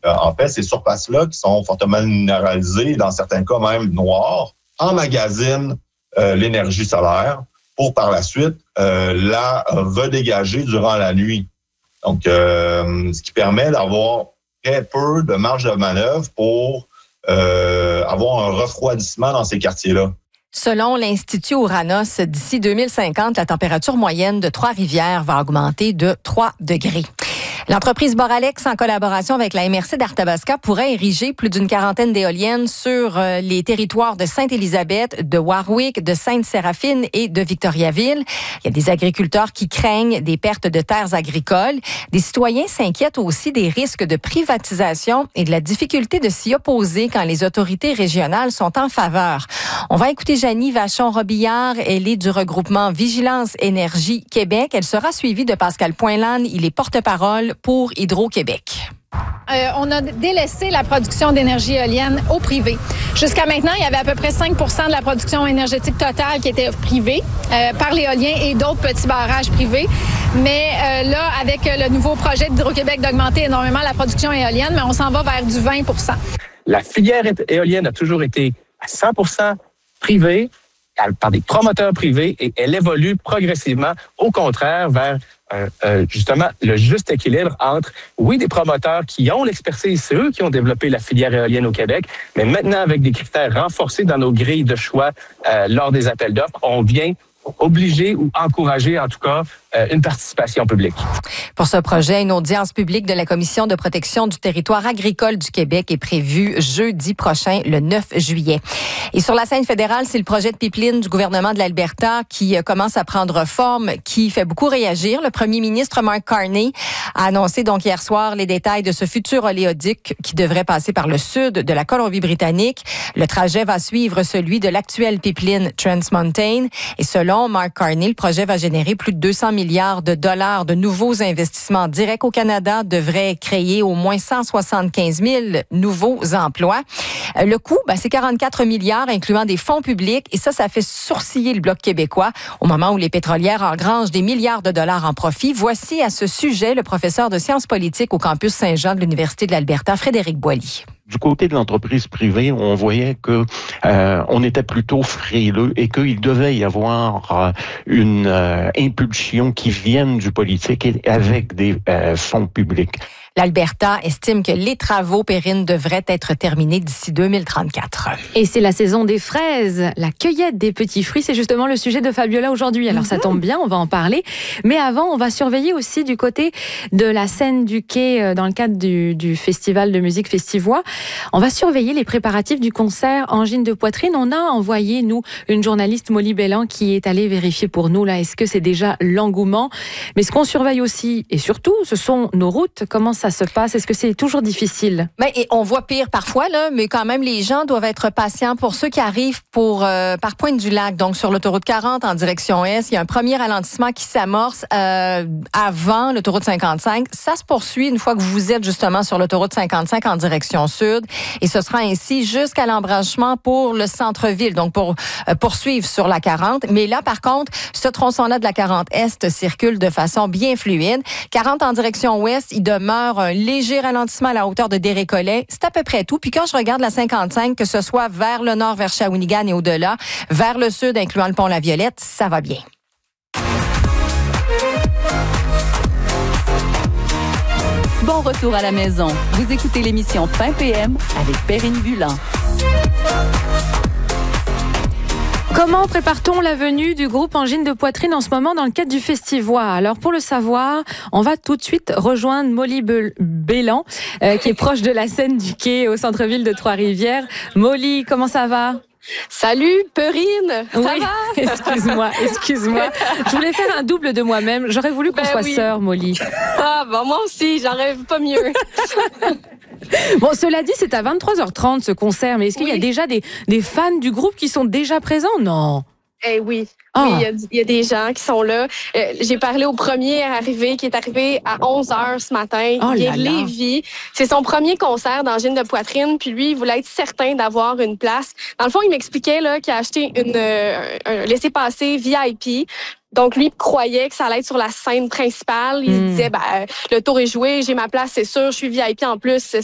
en fait, ces surfaces-là qui sont fortement minéralisées, dans certains cas même noires, emmagasinent l'énergie solaire pour par la suite la redégager durant la nuit. Donc, ce qui permet d'avoir très peu de marge de manœuvre pour avoir un refroidissement dans ces quartiers-là. Selon l'Institut Ouranos, d'ici 2050, la température moyenne de Trois-Rivières va augmenter de 3 degrés. L'entreprise Boralex, en collaboration avec la MRC d'Arthabasca, pourrait ériger plus d'une quarantaine d'éoliennes sur les territoires de Sainte-Élisabeth, de Warwick, de Sainte-Séraphine et de Victoriaville. Il y a des agriculteurs qui craignent des pertes de terres agricoles. Des citoyens s'inquiètent aussi des risques de privatisation et de la difficulté de s'y opposer quand les autorités régionales sont en faveur. On va écouter Janie Vachon-Robillard. Elle est du regroupement Vigilance Énergie Québec. Elle sera suivie de Pascal Poinlane. Il est porte-parole pour Hydro-Québec. On a délaissé la production d'énergie éolienne au privé. Jusqu'à maintenant, il y avait à peu près 5 % de la production énergétique totale qui était privée par l'éolien et d'autres petits barrages privés. Mais là, avec le nouveau projet d'Hydro-Québec d'augmenter énormément la production éolienne, mais on s'en va vers du 20 %. La filière éolienne a toujours été à 100 % privée, par des promoteurs privés, et elle évolue progressivement, au contraire, vers justement le juste équilibre entre, oui, des promoteurs qui ont l'expertise, c'est eux qui ont développé la filière éolienne au Québec, mais maintenant, avec des critères renforcés dans nos grilles de choix lors des appels d'offres, on vient obliger ou encourager, en tout cas, une participation publique. Pour ce projet, une audience publique de la Commission de protection du territoire agricole du Québec est prévue jeudi prochain, le 9 juillet. Et sur la scène fédérale, c'est le projet de pipeline du gouvernement de l'Alberta qui commence à prendre forme, qui fait beaucoup réagir. Le premier ministre Mark Carney a annoncé donc hier soir les détails de ce futur oléoduc qui devrait passer par le sud de la Colombie-Britannique. Le trajet va suivre celui de l'actuelle pipeline Trans Mountain. Et selon Mark Carney, le projet va générer plus de 200 milliards de dollars de nouveaux investissements directs au Canada, devrait créer au moins 175 000 nouveaux emplois. Le coût, c'est 44 milliards, incluant des fonds publics, et ça fait sourciller le Bloc québécois au moment où les pétrolières engrangent des milliards de dollars en profit. Voici à ce sujet le professeur de sciences politiques au campus Saint-Jean de l'Université de l'Alberta, Frédéric Boilly. Du côté de l'entreprise privée, on voyait que on était plutôt frileux et qu'il devait y avoir une impulsion qui vienne du politique et avec des fonds publics. L'Alberta estime que les travaux, Perrine, devraient être terminés d'ici 2034. Et c'est la saison des fraises. La cueillette des petits fruits, c'est justement le sujet de Fabiola aujourd'hui. Alors ça tombe bien, on va en parler. Mais avant, on va surveiller aussi du côté de la scène du quai, dans le cadre du festival de musique Festivois. On va surveiller les préparatifs du concert Angine de poitrine. On a envoyé, nous, une journaliste, Molly Bellan, qui est allée vérifier pour nous, là, est-ce que c'est déjà l'engouement. Mais ce qu'on surveille aussi, et surtout, ce sont nos routes. Comment ça se passe? Est-ce que c'est toujours difficile? Et on voit pire parfois, là, mais quand même, les gens doivent être patients. Pour ceux qui arrivent par Pointe-du-Lac, donc sur l'autoroute 40 en direction Est, il y a un premier ralentissement qui s'amorce avant l'autoroute 55. Ça se poursuit une fois que vous êtes justement sur l'autoroute 55 en direction Sud. Et ce sera ainsi jusqu'à l'embranchement pour le centre-ville, donc pour poursuivre sur la 40. Mais là, par contre, ce tronçon-là de la 40 Est circule de façon bien fluide. 40 en direction Ouest, il demeure un léger ralentissement à la hauteur de Desrécollets. C'est à peu près tout. Puis quand je regarde la 55, que ce soit vers le nord, vers Shawinigan et au-delà, vers le sud, incluant le pont La Violette, ça va bien. Bon retour à la maison. Vous écoutez l'émission Fin PM avec Perrine Bulan. Comment prépare-t-on la venue du groupe Angine de poitrine en ce moment dans le cadre du Festivois? Alors pour le savoir, on va tout de suite rejoindre Molly Bellan, qui est proche de la scène du quai au centre-ville de Trois-Rivières. Molly, comment ça va? Salut, Perrine! Ça va? Excuse-moi. Je voulais faire un double de moi-même. J'aurais voulu qu'on soit sœurs, Molly. Ah, moi aussi, j'en rêve pas mieux. Bon, cela dit, c'est à 23h30 ce concert, mais est-ce qu'il y a déjà des fans du groupe qui sont déjà présents? Non. Eh oui. Oui, il y a des gens qui sont là. J'ai parlé au premier arrivé, qui est arrivé à 11h ce matin. Il vient de Lévis. C'est son premier concert d'Angine de poitrine, puis lui, il voulait être certain d'avoir une place. Dans le fond, il m'expliquait là, qu'il a acheté un laissez-passer VIP. Donc, lui croyait que ça allait être sur la scène principale. Il disait, le tour est joué, j'ai ma place, c'est sûr, je suis VIP en plus,